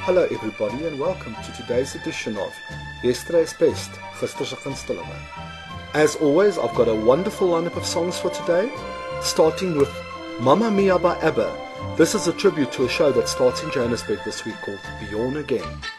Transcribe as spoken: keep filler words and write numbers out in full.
Hello everybody and welcome to today's edition of Yesterday's Best, Gister se Gunstelinge. As always, I've got a wonderful lineup of songs for today, starting with Mamma Mia by ABBA. This is a tribute to a show that starts in Johannesburg this week called Bjorn Again.